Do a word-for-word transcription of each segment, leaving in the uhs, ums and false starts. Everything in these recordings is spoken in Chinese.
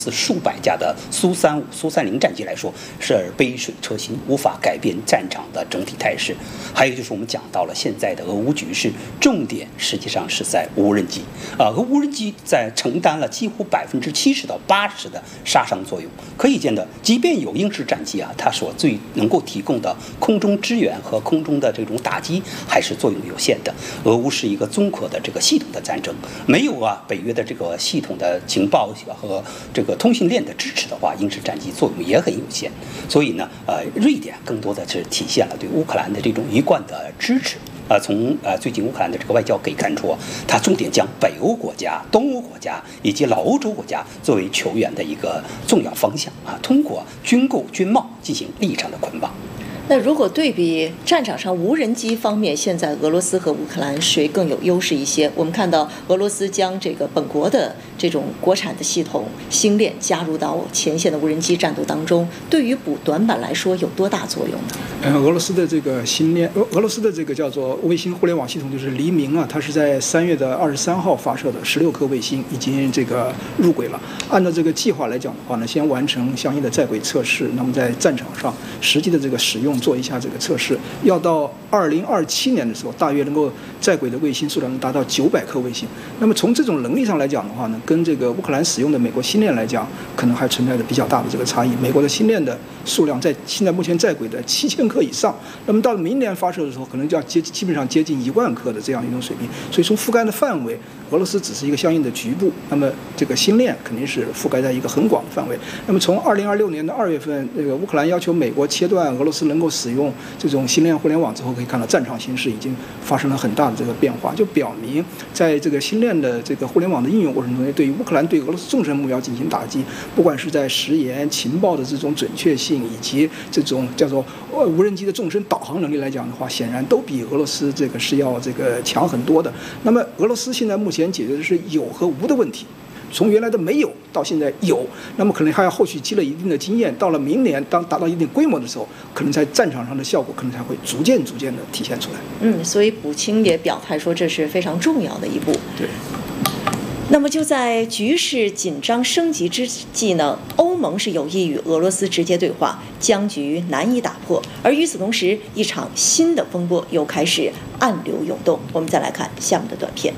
数百架的苏三五、苏三零战机来说，是杯水车薪，无法改变战场的整体态势。还有就是我们讲到了现在的俄乌局势，重点实际上是在无人机啊，和无人机在承担了几乎百分之七十到八十的杀伤作用。可以见的，即便有鹰式战机啊，它所最能够提供的空中支援和空中的这种打击还是作用有限的。俄乌是一个综合的这个系统的战争，没有啊北约的这个系统的情报和这个通信链的支持的话，鹰式战机作用也很有限。所以呢，呃，瑞典更多的是体现了对乌克兰的这种一贯的支持。呃，从呃最近乌克兰的这个外交可以看出，它重点将北欧国家、东欧国家以及老欧洲国家作为球员的一个重要方向啊，通过军购、军贸进行利益上的捆绑。 那如果对比战场上无人机方面，现在俄罗斯和乌克兰谁更有优势一些？我们看到俄罗斯将这个本国的这种国产的系统星链加入到前线的无人机战斗当中，对于补短板来说有多大作用呢？ 呃，俄罗斯的这个星链，俄俄罗斯的这个叫做卫星互联网系统，就是黎明啊，它是在三月的二十三号发射的，十六颗卫星已经这个入轨了。按照这个计划来讲的话呢，先完成相应的在轨测试，那么在战场上实际的这个使用。做一下这个测试，要到二零二七年的时候，大约能够在轨的卫星数量能达到九百颗卫星。那么从这种能力上来讲的话呢，跟这个乌克兰使用的美国星链来讲，可能还存在着比较大的这个差异。美国的星链的数量在现在目前在轨的七千颗以上，那么到了明年发射的时候，可能就要接基本上接近一万颗的这样一种水平。所以从覆盖的范围，俄罗斯只是一个相应的局部，那么这个星链肯定是覆盖在一个很广的范围。那么从二零二六年的二月份，这个乌克兰要求美国切断俄罗斯能够使用这种星链互联网之后，可以看到战场形势已经发生了很大的这个变化，就表明在这个星链的这个互联网的应用过程中，对于乌克兰对俄罗斯纵深目标进行打击，不管是在时延、情报的这种准确性，以及这种叫做无人机的纵深导航能力来讲的话，显然都比俄罗斯这个是要这个强很多的。那么俄罗斯现在目前解决的是有和无的问题。从原来的没有到现在有，那么可能还要后续积累一定的经验，到了明年当达到一定规模的时候，可能在战场上的效果可能才会逐渐逐渐的体现出来。 嗯，所以普京也表态说这是非常重要的一步。 对。 那么就在局势紧张升级之际呢，欧盟是有意与俄罗斯直接对话，僵局难以打破。而与此同时，一场新的风波又开始暗流涌动。我们再来看下面的短片。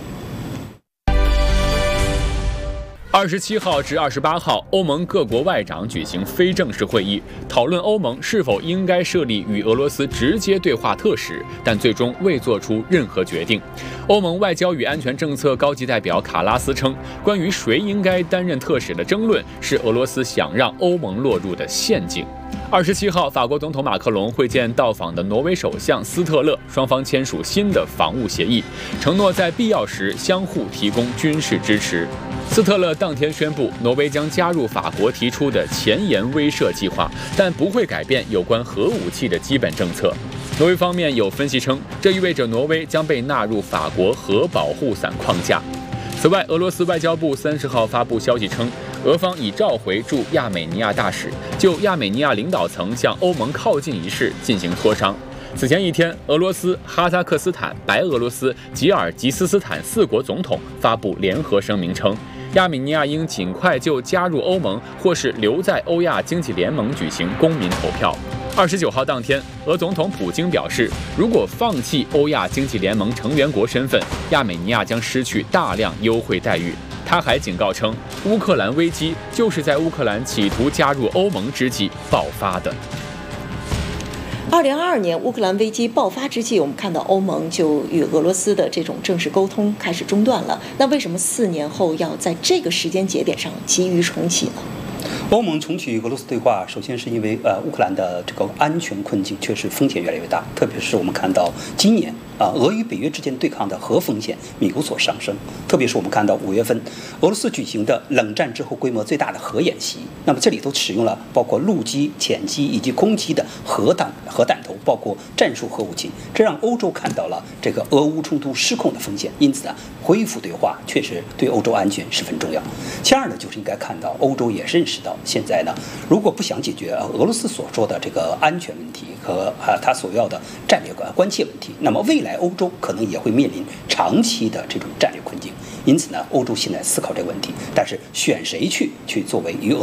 二十七号至二十八号，欧盟各国外长举行非正式会议，讨论欧盟是否应该设立与俄罗斯直接对话特使，但最终未做出任何决定。欧盟外交与安全政策高级代表卡拉斯称，关于谁应该担任特使的争论是俄罗斯想让欧盟落入的陷阱。二十七号，法国总统马克龙会见到访的挪威首相斯特勒，双方签署新的防务协议，承诺在必要时相互提供军事支持。斯特勒当天宣布，挪威将加入法国提出的前沿威慑计划，但不会改变有关核武器的基本政策。挪威方面有分析称，这意味着挪威将被纳入法国核保护伞框架。此外，俄罗斯外交部三十号发布消息称，俄方已召回驻亚美尼亚大使，就亚美尼亚领导层向欧盟靠近一事进行磋商。此前一天，俄罗斯、哈萨克斯坦、白俄罗斯、吉尔吉斯斯坦四国总统发布联合声明称，亚美尼亚应尽快就加入欧盟或是留在欧亚经济联盟举行公民投票。二十九号当天，俄总统普京表示，如果放弃欧亚经济联盟成员国身份，亚美尼亚将失去大量优惠待遇。他还警告称，乌克兰危机就是在乌克兰企图加入欧盟之际爆发的。 二零二二年乌克兰危机爆发之际，我们看到欧盟就与俄罗斯的这种正式沟通开始中断了。那为什么四年后要在这个时间节点上急于重启呢？ 欧盟重启俄罗斯对话，首先是因为呃乌克兰的这个安全困境确实风险越来越大，特别是我们看到今年啊，俄与北约之间对抗的核风险有所上升，特别是我们看到五月份俄罗斯举行的冷战之后规模最大的核演习，那么这里头使用了包括陆基、潜机以及空基的核弹、核弹头，包括战术核武器，这让欧洲看到了这个俄乌冲突失控的风险。因此啊，恢复对话确实对欧洲安全十分重要。其二呢，就是应该看到欧洲也认识到，现在呢，如果不想解决俄罗斯所说的这个安全问题和啊他所要的战略关切问题，那么未来来欧洲可能也会面临长期的这种战略困境。因此呢，欧洲现在思考这个问题，但是选谁去去作为与俄